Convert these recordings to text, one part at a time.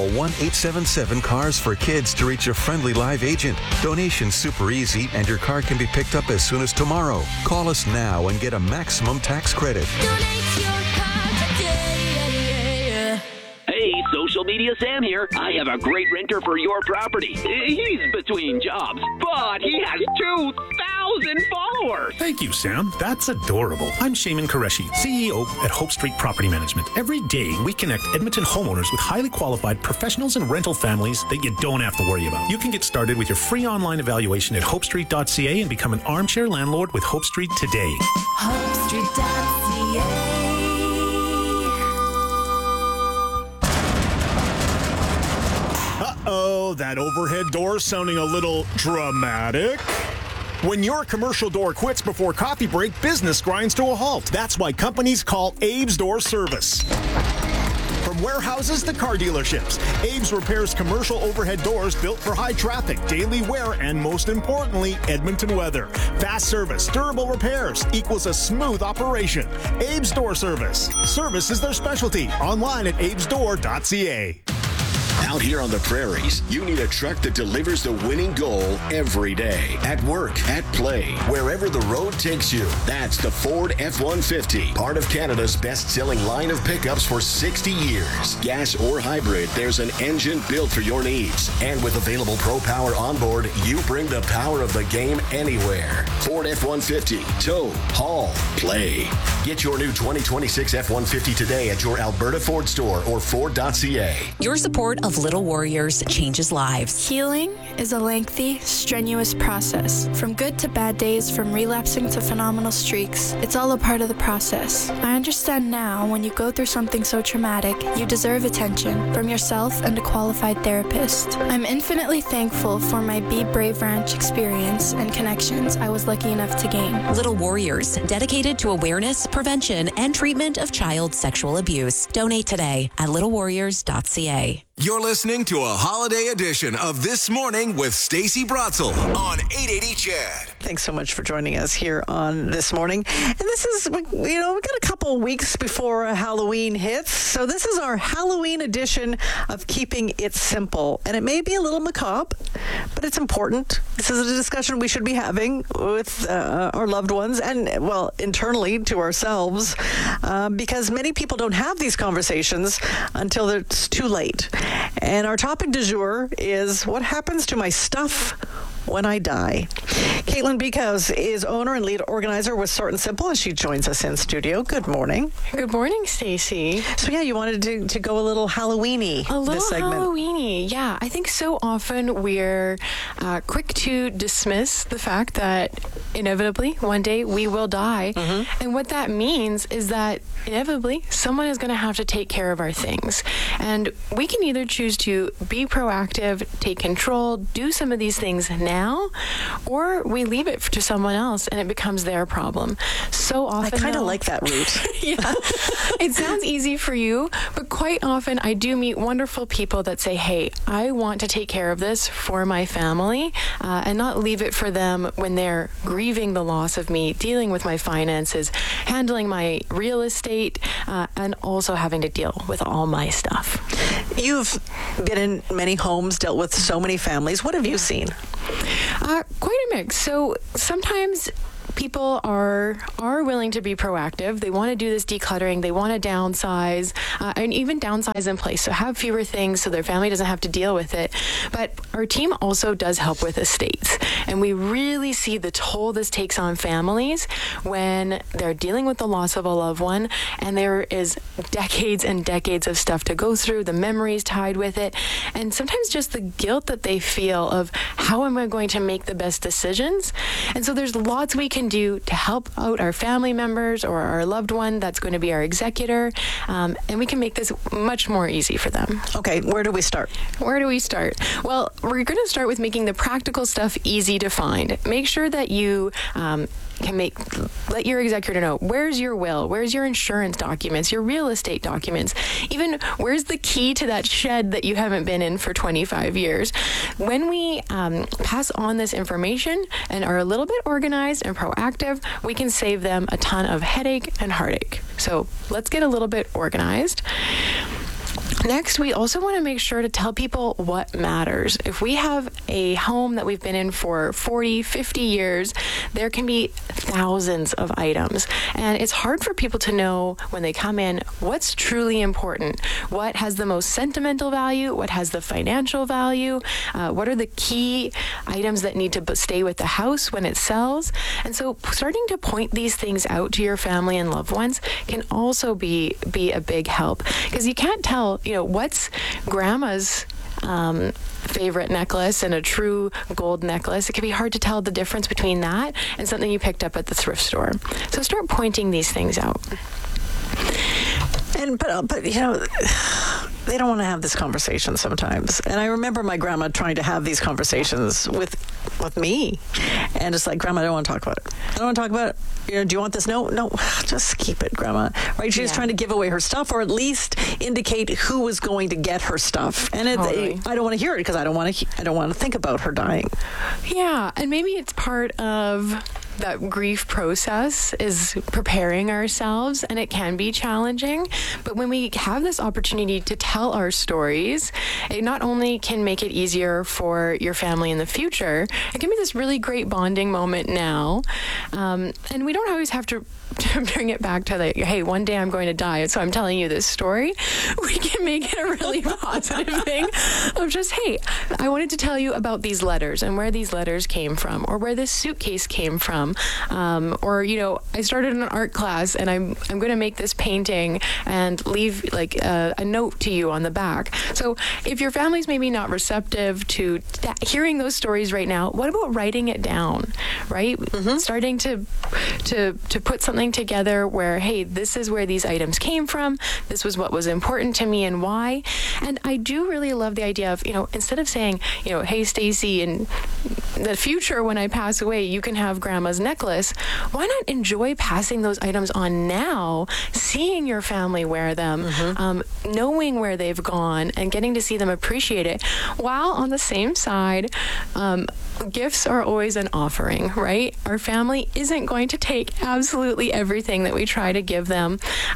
Call 1-877-CARS-FOR-KIDS to reach a friendly live agent. Donation's super easy, and your car can be picked up as soon as tomorrow. Call us now and get a maximum tax credit. Donate your car today. Hey, Social Media Sam here. I have a great renter for your property. He's between jobs, but he has 2,000 followers. Thank you, Sam. That's adorable. I'm Shaman Qureshi, CEO at Hope Street Property Management. Every day, we connect Edmonton homeowners with highly qualified professionals and rental families that you don't have to worry about. You can get started with your free online evaluation at hopestreet.ca and become an armchair landlord with Hope Street today. HopeStreet.ca. Uh-oh, that overhead door sounding a little dramatic. When your commercial door quits before coffee break, business grinds to a halt. That's why companies call Abe's Door Service. From warehouses to car dealerships, Abe's repairs commercial overhead doors built for high traffic, daily wear, and most importantly, Edmonton weather. Fast service, durable repairs equals a smooth operation. Abe's Door Service. Service is their specialty. Online at abesdoor.ca. Out here on the prairies, you need a truck that delivers the winning goal every day. At work, at play, wherever the road takes you. That's the Ford F-150, part of Canada's best-selling line of pickups for 60 years. Gas or hybrid, there's an engine built for your needs. And with available Pro Power onboard, you bring the power of the game anywhere. Ford F-150, tow, haul, play. Get your new 2026 F-150 today at your Alberta Ford store or Ford.ca. Your support of Little Warriors changes lives. Healing is a lengthy, strenuous process. From good to bad days, from relapsing to phenomenal streaks, it's all a part of the process. I understand now when you go through something so traumatic, you deserve attention from yourself and a qualified therapist. I'm infinitely thankful for my Be Brave Ranch experience and connections I was lucky enough to gain. Little Warriors, dedicated to awareness, prevention, and treatment of child sexual abuse. Donate today at littlewarriors.ca. You're listening to a holiday edition of This Morning with Stacey Bratzel on 880 CHED. Thanks so much for joining us here on This Morning. And this is, we've got a couple weeks before Halloween hits. So this is our Halloween edition of Keeping It Simple. And it may be a little macabre, but it's important. This is a discussion we should be having with our loved ones and, well, internally to ourselves, because many people don't have these conversations until it's too late. And our topic du jour is what happens to my stuff when I die. Caitlin Beekhouse is owner and lead organizer with Sort and Simple, and she joins us in studio. Good morning. Good morning, Stacey. So, yeah, you wanted to go a little Halloween-y this segment. Halloween-y, yeah. I think so often we're quick to dismiss the fact that inevitably one day we will die. Mm-hmm. And what that means is that inevitably someone is going to have to take care of our things. And we can either choose to be proactive, take control, do some of these things now, or we leave it to someone else and it becomes their problem. So often, I kind of like that route. Yeah. It sounds easy for you, but quite often I do meet wonderful people that say, hey, I want to take care of this for my family and not leave it for them when they're grieving the loss of me, dealing with my finances, handling my real estate, and also having to deal with all my stuff. You've been in many homes, dealt with so many families. What have you seen? Quite a mix. So sometimes people are willing to be proactive. They want to do this decluttering. They want to downsize, and even downsize in place. So have fewer things so their family doesn't have to deal with it. But our team also does help with estates. And we really see the toll this takes on families when they're dealing with the loss of a loved one, and there is decades and decades of stuff to go through, the memories tied with it, and sometimes just the guilt that they feel of how am I going to make the best decisions. And so there's lots we can do to help out our family members or our loved one that's going to be our executor, and we can make this much more easy for them. Okay, where do we start? Where do we start? Well, we're going to start with making the practical stuff easy to find. Make sure that you let your executor know, where's your will, where's your insurance documents, your real estate documents, even where's the key to that shed that you haven't been in for 25 years. When we pass on this information and are a little bit organized and proactive, we can save them a ton of headache and heartache. So let's get a little bit organized. Next, we also want to make sure to tell people what matters. If we have a home that we've been in for 40, 50 years, there can be thousands of items. And it's hard for people to know when they come in what's truly important, what has the most sentimental value, what has the financial value, what are the key items that need to stay with the house when it sells. And so starting to point these things out to your family and loved ones can also be a big help, because you can't tell, what's grandma's favorite necklace and a true gold necklace. It can be hard to tell the difference between that and something you picked up at the thrift store. So start pointing these things out. But they don't want to have this conversation sometimes. And I remember my grandma trying to have these conversations with me. And it's like, Grandma, I don't want to talk about it. I don't want to talk about it. Do you want this? No, just keep it, Grandma. Right? She was trying to give away her stuff, or at least indicate who was going to get her stuff. And I don't want to hear it because I don't want to think about her dying. Yeah, and maybe it's part of that grief process is preparing ourselves, and it can be challenging. But when we have this opportunity to tell our stories, it not only can make it easier for your family in the future, it can be this really great bonding moment now. And we don't always have to bring it back to hey, one day I'm going to die, so I'm telling you this story. We can make it a really positive thing of just, hey, I wanted to tell you about these letters and where these letters came from, or where this suitcase came from. Or, I started an art class and I'm going to make this painting and leave a note to you on the back. So if your family's maybe not receptive to hearing those stories right now, what about writing it down, right? Mm-hmm. Starting to put something together where, hey, this is where these items came from. This was what was important to me and why. And I do really love the idea of, instead of saying, hey, Stacy, in the future when I pass away, you can have Grandma's necklace. Why not enjoy passing those items on now, seeing your family wear them, knowing where they've gone, and getting to see them appreciate it, while on the same side, gifts are always an offering, right? Our family isn't going to take absolutely everything that we try to give them.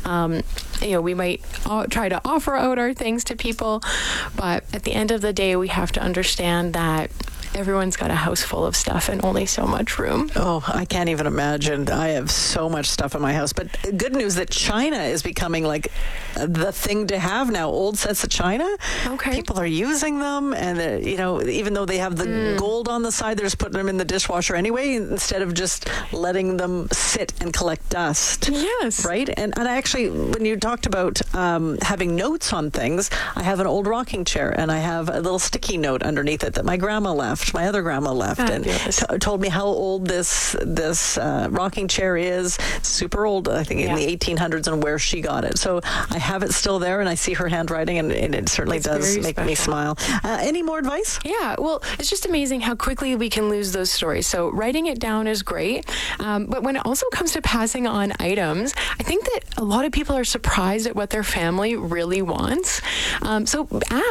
We might try to offer out our things to people, but at the end of the day, we have to understand that everyone's got a house full of stuff and only so much room. Oh, I can't even imagine. I have so much stuff in my house. But good news that china is becoming like the thing to have now. Old sets of china. Okay. People are using them, and even though they have the gold on the side, they're just putting them in the dishwasher anyway, instead of just letting them sit and collect dust. Yes. Right? And I actually, when you talked about having notes on things, I have an old rocking chair, and I have a little sticky note underneath it that my grandma left. My other grandma left, and told me how old this rocking chair is. Super old, I think, in the 1800s, and where she got it. So I have it still there, and I see her handwriting, and it certainly does make me smile. Any more advice? Yeah, well, it's just amazing how quickly we can lose those stories. So writing it down is great, but when it also comes to passing on items, I think that a lot of people are surprised at what their family really wants. So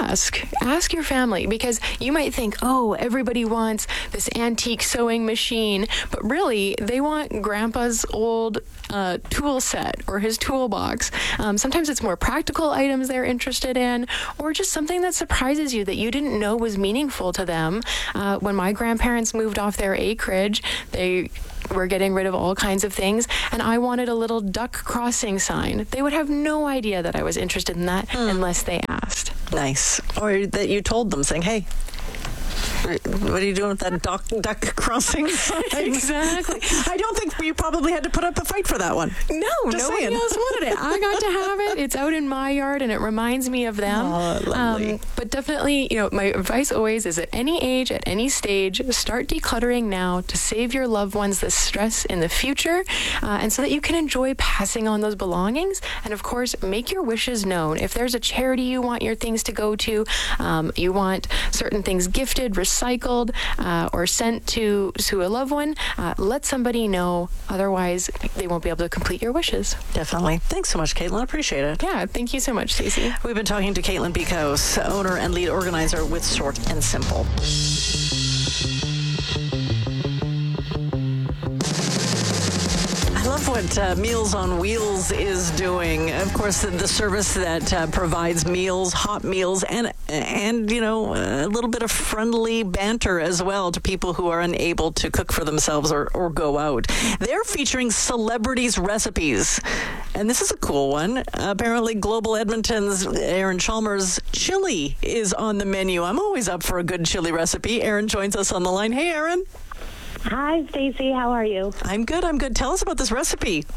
ask your family, because you might think, oh, everybody wants this antique sewing machine, but really they want Grandpa's old tool set or his toolbox. Sometimes it's more practical items they're interested in, or just something that surprises you that you didn't know was meaningful to them. When my grandparents moved off their acreage, they were getting rid of all kinds of things, and I wanted a little duck crossing sign. They would have no idea that I was interested in that unless they asked. Nice. Or that you told them, saying, hey, what are you doing with that duck crossing sign? Exactly. I don't think you probably had to put up a fight for that one. No, nobody else wanted it. I got to have it. It's out in my yard, and it reminds me of them. Oh, lovely. But definitely, my advice always is, at any age, at any stage, start decluttering now to save your loved ones the stress in the future, and so that you can enjoy passing on those belongings. And of course, make your wishes known. If there's a charity you want your things to go to, you want certain things gifted, recycled, or sent to a loved one, let somebody know. Otherwise, they won't be able to complete your wishes. Definitely. Thanks so much, Caitlin. Appreciate it. Yeah, thank you so much, Stacey. We've been talking to Caitlin Beekhouse, owner and lead organizer with Short and Simple. I love what Meals on Wheels is doing. Of course, the service that provides meals, hot meals, and a little bit of friendly banter as well to people who are unable to cook for themselves or go out. They're featuring celebrities' recipes. And this is a cool one. Apparently, Global Edmonton's Aaron Chalmers chili is on the menu. I'm always up for a good chili recipe. Aaron joins us on the line. Hey, Aaron. Hi, Stacey. How are you? I'm good. Tell us about this recipe.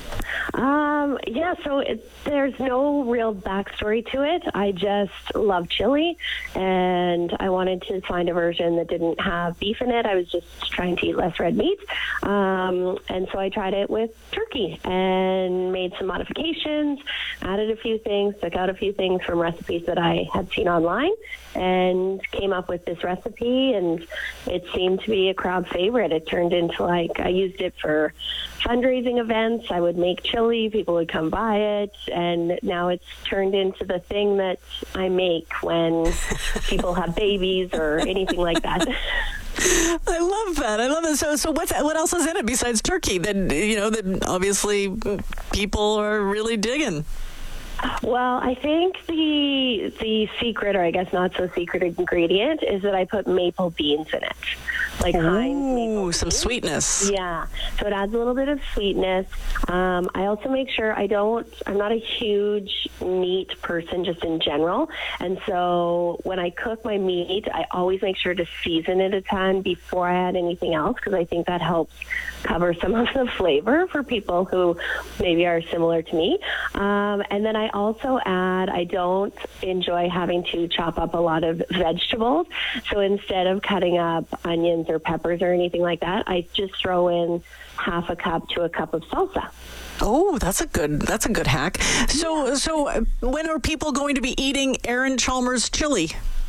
So there's no real backstory to it. I just love chili, and I wanted to find a version that didn't have beef in it. I was just trying to eat less red meat. And so I tried it with turkey and made some modifications, added a few things, took out a few things from recipes that I had seen online, and came up with this recipe, and it seemed to be a crowd favorite. It turned into, I used it for fundraising events. I would make chili, people would come buy it, and now it's turned into the thing that I make when people have babies or anything like that. I love that. So what else is in it besides turkey that obviously people are really digging? Well, I think the secret, or I guess not so secret ingredient, is that I put maple beans in it. Like Heinz maple some beans. Sweetness. Yeah, so it adds a little bit of sweetness. I also make sure I'm not a huge meat person just in general. And so when I cook my meat, I always make sure to season it a ton before I add anything else, because I think that helps cover some of the flavor for people who maybe are similar to me. And then I also add, I don't enjoy having to chop up a lot of vegetables. So instead of cutting up onions or peppers or anything like that, I just throw in half a cup to a cup of salsa. Oh, that's a good hack. So when are people going to be eating Aaron Chalmers chili?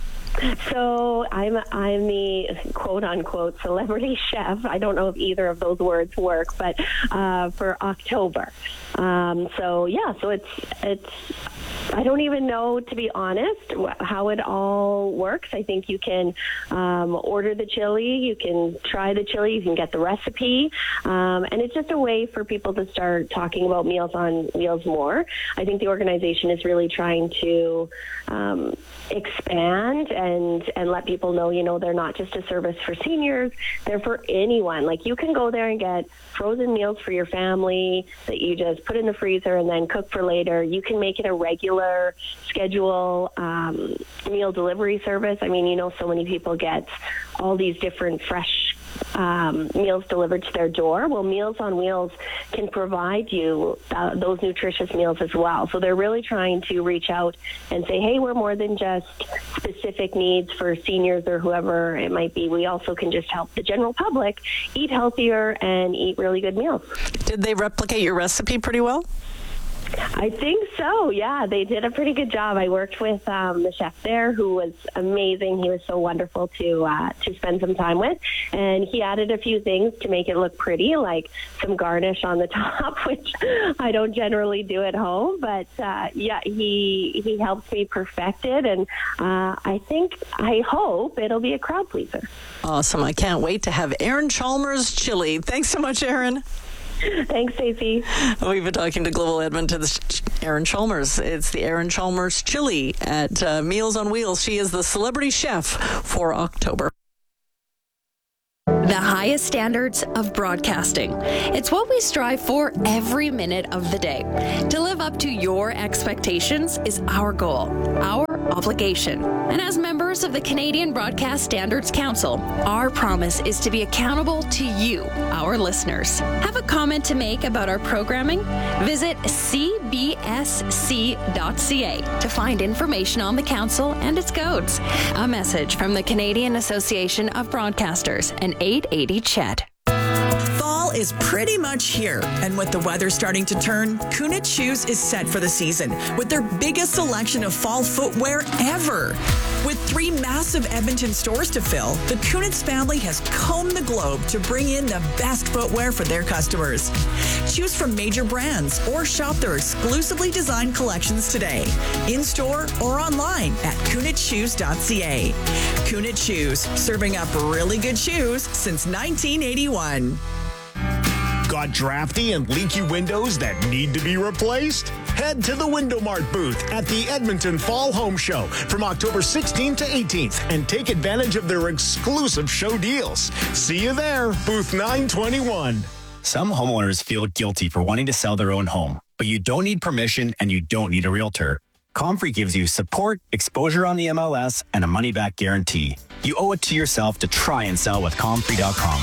So I'm the quote-unquote celebrity chef. I don't know if either of those words work, but for October. So it's I don't even know, to be honest, how it all works. I think you can order the chili, you can try the chili, you can get the recipe, and it's just a way for people to start talking about Meals on Wheels more. I think the organization is really trying to expand and let people know, they're not just a service for seniors, they're for anyone. Like, you can go there and get frozen meals for your family that you just put in the freezer and then cook for later. You can make it a regular schedule meal delivery service. I mean, so many people get all these different fresh meals delivered to their door. Well, Meals on Wheels can provide you those nutritious meals as well. So they're really trying to reach out and say, hey, we're more than just specific needs for seniors or whoever it might be. We also can just help the general public eat healthier and eat really good meals. Did they replicate your recipe pretty well? I think so, yeah. They did a pretty good job. I worked with the chef there, who was amazing. He was so wonderful to spend some time with. And he added a few things to make it look pretty, like some garnish on the top, which I don't generally do at home. But, he helped me perfect it. And I hope it'll be a crowd pleaser. Awesome. I can't wait to have Aaron Chalmers chili. Thanks so much, Aaron. Thanks, Stacey. We've been talking to Global Edmonton's Aaron Chalmers. It's the Aaron Chalmers chili at Meals on Wheels. She is the celebrity chef for October. The highest standards of broadcasting. It's what we strive for every minute of the day. To live up to your expectations is our goal, our obligation. And as members of the Canadian Broadcast Standards Council, our promise is to be accountable to you, our listeners. Have a comment to make about our programming? Visit cbsc.ca to find information on the council and its codes. A message from the Canadian Association of Broadcasters and 880 CHED. Fall is pretty much here, and with the weather starting to turn, Kunitz Shoes is set for the season with their biggest selection of fall footwear ever. With 3 massive Edmonton stores to fill, the Kunitz family has combed the globe to bring in the best footwear for their customers. Choose from major brands or shop their exclusively designed collections today, in-store or online at kunitzshoes.ca. Kunitz Shoes, serving up really good shoes since 1981. Got drafty and leaky windows that need to be replaced? Head to the Window Mart booth at the Edmonton Fall Home Show from October 16th to 18th and take advantage of their exclusive show deals. See you there, booth 921. Some homeowners feel guilty for wanting to sell their own home, but you don't need permission and you don't need a realtor. Comfrey gives you support, exposure on the MLS, and a money-back guarantee. You owe it to yourself to try and sell with Comfrey.com.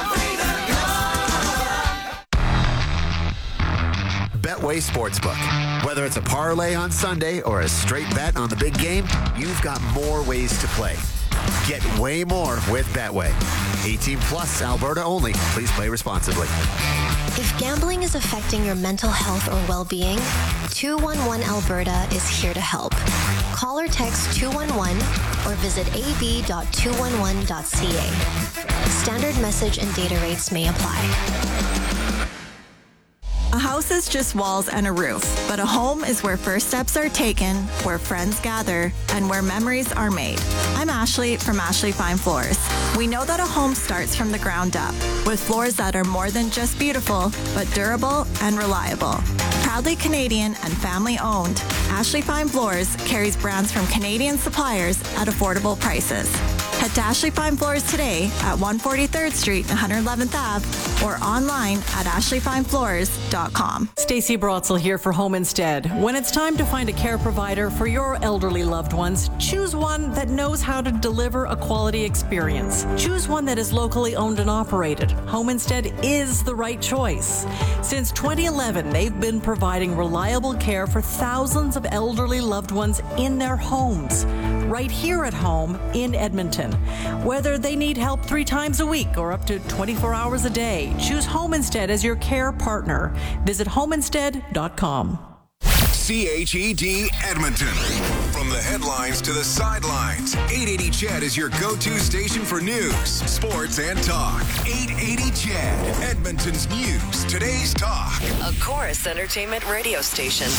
Betway Sportsbook. Whether it's a parlay on Sunday or a straight bet on the big game, you've got more ways to play. Get way more with Betway. 18 plus, Alberta only. Please play responsibly. If gambling is affecting your mental health or well-being, 211 Alberta is here to help. Call or text 211 or visit ab.211.ca. Standard message and data rates may apply. A house is just walls and a roof, but a home is where first steps are taken, where friends gather, and where memories are made. I'm Ashley from Ashley Fine Floors. We know that a home starts from the ground up, with floors that are more than just beautiful, but durable and reliable. Proudly Canadian and family owned, Ashley Fine Floors carries brands from Canadian suppliers at affordable prices. Head to Ashley Fine Floors today at 143rd Street and 111th Ave or online at ashleyfinefloors.com. Stacey Brotzel here for Home Instead. When it's time to find a care provider for your elderly loved ones, choose one that knows how to deliver a quality experience. Choose one that is locally owned and operated. Home Instead is the right choice. Since 2011, they've been providing reliable care for thousands of elderly loved ones in their homes, right here at home in Edmonton. Whether they need help 3 times a week or up to 24 hours a day, choose Home Instead as your care partner. Visit homeinstead.com. CHED Edmonton. From the headlines to the sidelines, 880 CHED is your go-to station for news, sports, and talk. 880 CHED, Edmonton's news, today's talk. A Chorus Entertainment radio station.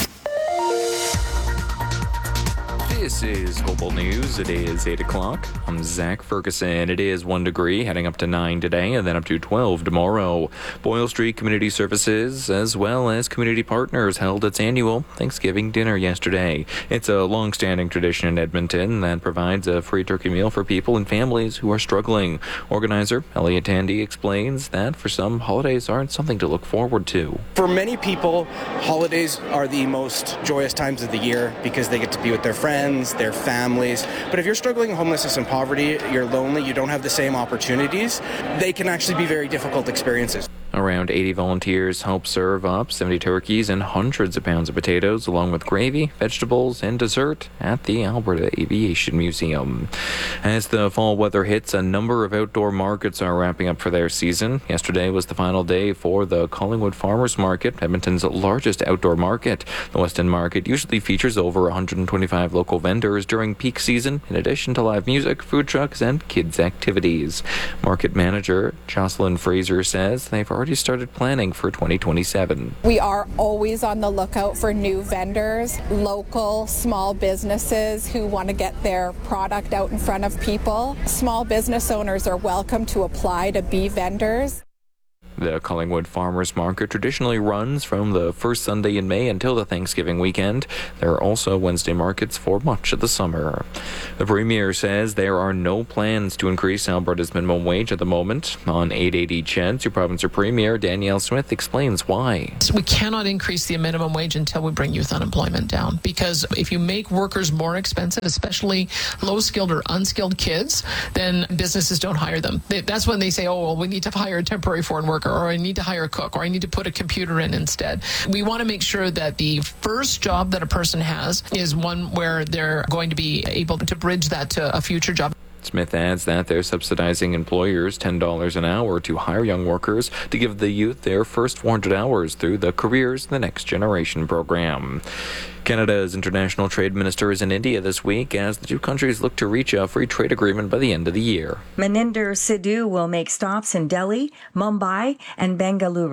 This is Global News. It is 8 o'clock. I'm Zach Ferguson. It is 1 degree, heading up to 9 today and then up to 12 tomorrow. Boyle Street Community Services, as well as Community Partners, held its annual Thanksgiving dinner yesterday. It's a long-standing tradition in Edmonton that provides a free turkey meal for people and families who are struggling. Organizer Elliot Tandy explains that for some, holidays aren't something to look forward to. For many people, holidays are the most joyous times of the year because they get to be with their friends, their families. But if you're struggling with homelessness and poverty, you're lonely, you don't have the same opportunities, they can actually be very difficult experiences. Around 80 volunteers help serve up 70 turkeys and hundreds of pounds of potatoes, along with gravy, vegetables, and dessert at the Alberta Aviation Museum. As the fall weather hits, a number of outdoor markets are wrapping up for their season. Yesterday was the final day for the Collingwood Farmers Market, Edmonton's largest outdoor market. The West End Market usually features over 125 local vendors during peak season, in addition to live music, food trucks, and kids' activities. Market manager Jocelyn Fraser says they've already started planning for 2027. We are always on the lookout for new vendors, local small businesses who want to get their product out in front of people. Small business owners are welcome to apply to be vendors. The Collingwood Farmers Market traditionally runs from the first Sunday in May until the Thanksgiving weekend. There are also Wednesday markets for much of the summer. The Premier says there are no plans to increase Alberta's minimum wage at the moment. On 880 CHED, your province Premier Danielle Smith explains why. We cannot increase the minimum wage until we bring youth unemployment down, because if you make workers more expensive, especially low-skilled or unskilled kids, then businesses don't hire them. That's when they say, oh, well, we need to hire a temporary foreign worker, or I need to hire a cook, or I need to put a computer in instead. We want to make sure that the first job that a person has is one where they're going to be able to bridge that to a future job. Smith adds that they're subsidizing employers $10 an hour to hire young workers to give the youth their first 400 hours through the Careers the Next Generation program. Canada's international trade minister is in India this week as the two countries look to reach a free trade agreement by the end of the year. Maninder Sidhu will make stops in Delhi, Mumbai, and Bengaluru.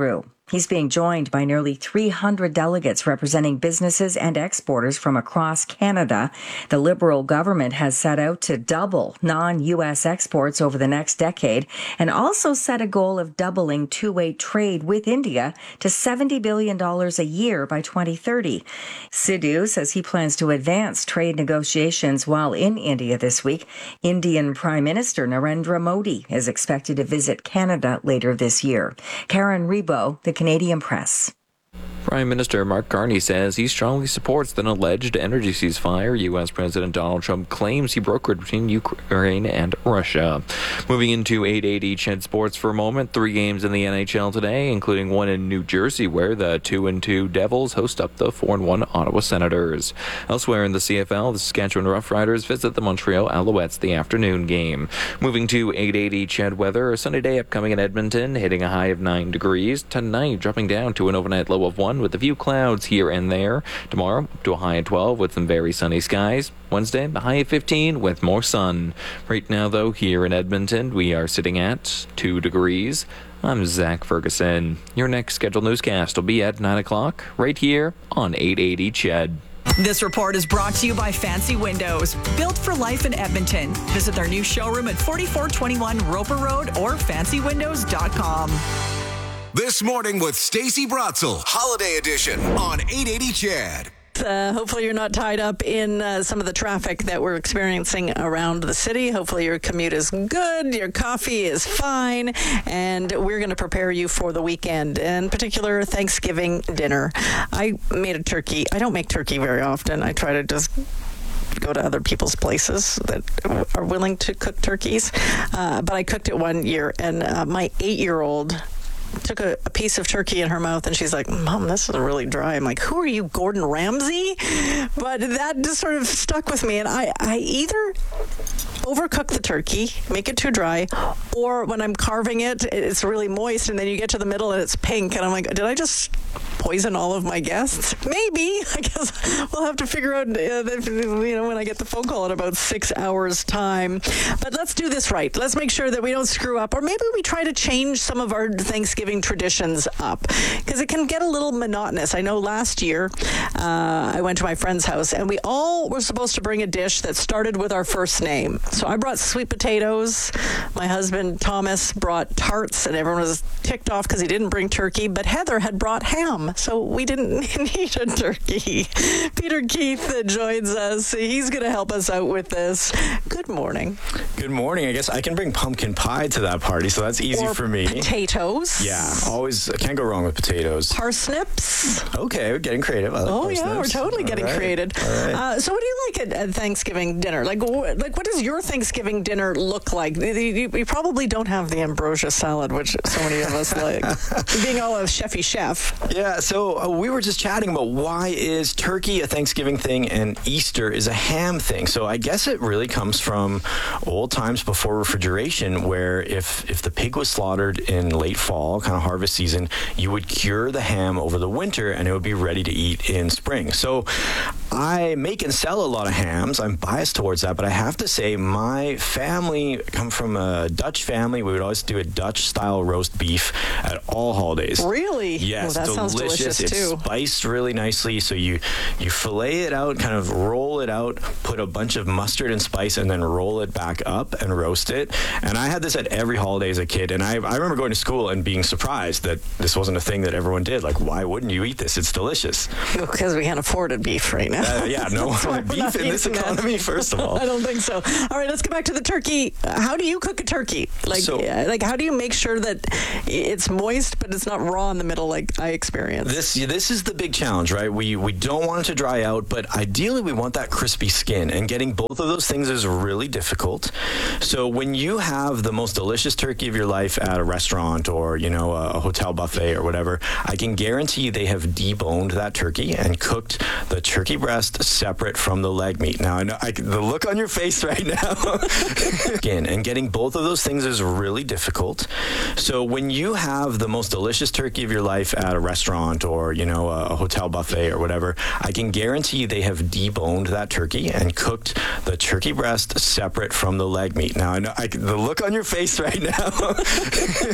He's being joined by nearly 300 delegates representing businesses and exporters from across Canada. The Liberal government has set out to double non-U.S. exports over the next decade and also set a goal of doubling two-way trade with India to $70 billion a year by 2030. Sidhu says he plans to advance trade negotiations while in India this week. Indian Prime Minister Narendra Modi is expected to visit Canada later this year. Karen Rebo, the Canadian Press. Prime Minister Mark Carney says he strongly supports an alleged energy ceasefire U.S. President Donald Trump claims he brokered between Ukraine and Russia. Moving into 880 CHED Sports for a moment, 3 games in the NHL today, including one in New Jersey where the 2-2 Devils host up the 4-1 Ottawa Senators. Elsewhere in the CFL, the Saskatchewan Roughriders visit the Montreal Alouettes, the afternoon game. Moving to 880 CHED weather, a sunny day upcoming in Edmonton, hitting a high of 9 degrees. Tonight, dropping down to an overnight low of 1 with a few clouds here and there. Tomorrow, up to a high of 12 with some very sunny skies. Wednesday, the high of 15 with more sun. Right now, though, here in Edmonton, we are sitting at 2 degrees. I'm Zach Ferguson. Your next scheduled newscast will be at 9 o'clock right here on 880 CHED. This report is brought to you by Fancy Windows, built for life in Edmonton. Visit their new showroom at 4421 Roper Road or fancywindows.com. This Morning with Stacey Bratzel, Holiday Edition on 880 CHED. Hopefully you're not tied up in some of the traffic that we're experiencing around the city. Hopefully your commute is good, your coffee is fine, and we're going to prepare you for the weekend, in particular Thanksgiving dinner. I made a turkey. I don't make turkey very often. I try to just go to other people's places that are willing to cook turkeys. But I cooked it one year, and my 8-year-old took a piece of turkey in her mouth, and she's like, Mom, this is really dry. I'm like, who are you, Gordon Ramsay? But that just sort of stuck with me, and I either overcook the turkey, make it too dry, or when I'm carving it, it's really moist, and then you get to the middle and it's pink, and I'm like, did I just poison all of my guests? Maybe. I guess we'll have to figure out when I get the phone call in about 6 hours time. But let's do this right. Let's make sure that we don't screw up, or maybe we try to change some of our Thanksgiving traditions up, because it can get a little monotonous. I know last year I went to my friend's house, and we all were supposed to bring a dish that started with our first name. So I brought sweet potatoes. My husband Thomas brought tarts, and everyone was ticked off because he didn't bring turkey, but Heather had brought ham, so we didn't need a turkey. Peter Keith joins us. He's going to help us out with this. Good morning. Good morning. I guess I can bring pumpkin pie to that party, so that's easy for me. Potatoes. Yeah, always can't go wrong with potatoes. Parsnips. Okay, we're getting creative. I like parsnips. Yeah, we're totally getting creative. Right. So what do you like at Thanksgiving dinner? Like what does your Thanksgiving dinner look like? You probably don't have the ambrosia salad, which so many of us like. Being all a chefy chef. Yeah, so we were just chatting about why is turkey a Thanksgiving thing and Easter is a ham thing. So I guess it really comes from old times before refrigeration, where if the pig was slaughtered in late fall, kind of harvest season, you would cure the ham over the winter and it would be ready to eat in spring. So I make and sell a lot of hams. I'm biased towards that, but I have to say my family come from a Dutch family. We would always do a Dutch-style roast beef at all holidays. Really? Yes, that sounds delicious it's too. Spiced really nicely. So you fillet it out, kind of roll it out, put a bunch of mustard and spice, and then roll it back up and roast it. And I had this at every holiday as a kid. And I remember going to school and being surprised that this wasn't a thing that everyone did. Like, why wouldn't you eat this? It's delicious. Because we can't afford a beef right now. Yeah, no beef in this economy, first of all. I don't think so. All right, let's get back to the turkey. How do you cook a turkey? Like how do you make sure that it's moist but it's not raw in the middle like I experienced? This is the big challenge, right? We don't want it to dry out, but ideally we want that crispy skin, and getting both of those things is really difficult. So when you have the most delicious turkey of your life at a restaurant or, a hotel buffet or whatever, I can guarantee you they have deboned that turkey and cooked the turkey breast separate from the leg meat. Now, I know the look on your face right now. And getting both of those things is really difficult. So when you have the most delicious turkey of your life at a restaurant or, a hotel buffet or whatever, I can guarantee you they have deboned that turkey and cooked the turkey breast separate from the leg meat. Now, I know the look on your face right now.